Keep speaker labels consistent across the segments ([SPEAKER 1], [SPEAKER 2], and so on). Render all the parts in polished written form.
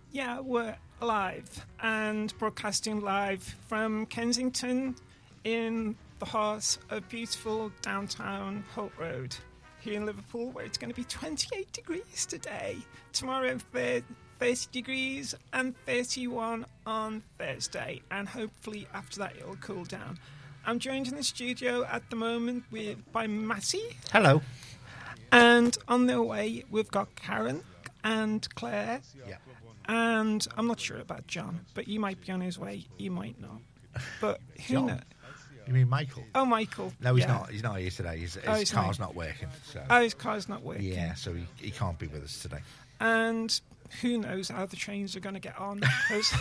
[SPEAKER 1] Yeah, we're live and broadcasting live from Kensington in the heart of beautiful downtown Holt Road here in Liverpool, where it's going to be 28 degrees today. Tomorrow, 30 degrees and 31 on Thursday. And hopefully after that, it'll cool down. I'm joined in the studio at the moment by Matty.
[SPEAKER 2] Hello.
[SPEAKER 1] And on their way, we've got Karen and Claire.
[SPEAKER 2] Yeah.
[SPEAKER 1] And I'm not sure about John, but he might be on his way. He might not. But who
[SPEAKER 2] John?
[SPEAKER 1] knows?
[SPEAKER 2] You mean Michael?
[SPEAKER 1] Oh, Michael.
[SPEAKER 2] No, he's
[SPEAKER 1] yeah.
[SPEAKER 2] not. He's not here today. His
[SPEAKER 1] he's
[SPEAKER 2] car's
[SPEAKER 1] not.
[SPEAKER 2] not working. So.
[SPEAKER 1] Oh, his car's not working.
[SPEAKER 2] Yeah, so he can't be with us today.
[SPEAKER 1] And who knows how the trains are going to get on. Because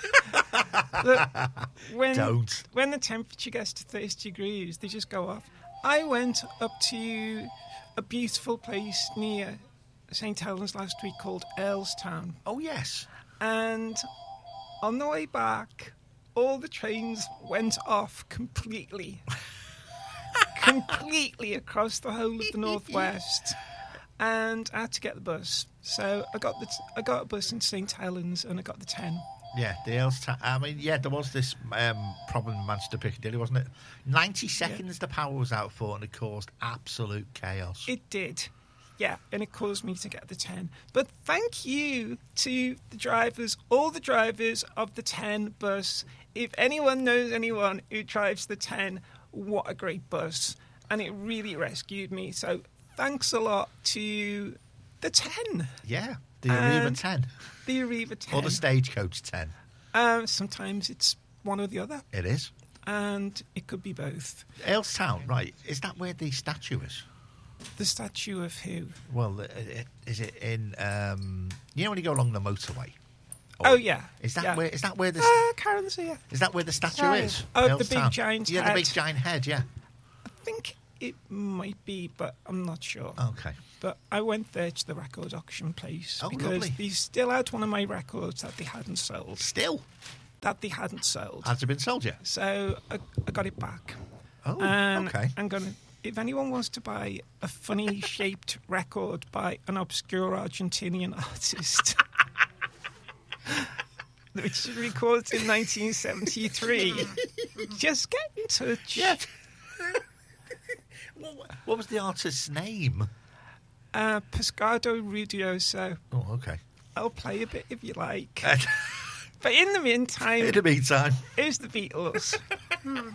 [SPEAKER 1] when the temperature gets to 30 degrees, they just go off. I went up to a beautiful place near St Helens last week called Earlstown.
[SPEAKER 2] Oh, yes.
[SPEAKER 1] And on the way back, all the trains went off completely. Completely across the whole of the northwest. And I had to get the bus. So I got a bus in St Helens and I got the 10.
[SPEAKER 2] Yeah, the Earlstown. I mean, yeah, there was this problem in Manchester Piccadilly, wasn't it? 90 seconds the power was out for, and it caused absolute chaos.
[SPEAKER 1] It did. Yeah, and it caused me to get the 10. But thank you to the drivers, all the drivers of the 10 bus. If anyone knows anyone who drives the 10, what a great bus. And it really rescued me. So thanks a lot to the 10.
[SPEAKER 2] Yeah, the Arriva 10.
[SPEAKER 1] The Arriva 10.
[SPEAKER 2] Or the Stagecoach 10.
[SPEAKER 1] Sometimes it's one or the other.
[SPEAKER 2] It is.
[SPEAKER 1] And it could be both.
[SPEAKER 2] Earlstown, right. Is that where the statue is?
[SPEAKER 1] The statue of who?
[SPEAKER 2] Well, is it in... you know when you go along the motorway?
[SPEAKER 1] Oh, yeah.
[SPEAKER 2] Is that
[SPEAKER 1] yeah.
[SPEAKER 2] where? Is that where the?
[SPEAKER 1] Karen's here.
[SPEAKER 2] Is that where the statue is?
[SPEAKER 1] Oh, the big giant head.
[SPEAKER 2] Yeah, the big giant head. Yeah.
[SPEAKER 1] I think it might be, but I'm not sure.
[SPEAKER 2] Okay.
[SPEAKER 1] But I went there to the record auction place because
[SPEAKER 2] lovely.
[SPEAKER 1] they still had one of my records that they hadn't sold.
[SPEAKER 2] Still?
[SPEAKER 1] That they hadn't sold.
[SPEAKER 2] Has it been sold yet?
[SPEAKER 1] So I got it back.
[SPEAKER 2] Oh,
[SPEAKER 1] and
[SPEAKER 2] okay.
[SPEAKER 1] I'm gonna. If anyone wants to buy a funny shaped record by an obscure Argentinian artist, which was recorded in 1973, just get in touch.
[SPEAKER 2] Yeah. What was the artist's name?
[SPEAKER 1] Pescado Ruidoso.
[SPEAKER 2] Oh, okay.
[SPEAKER 1] I'll play a bit if you like. But in the meantime,
[SPEAKER 2] Here's the Beatles.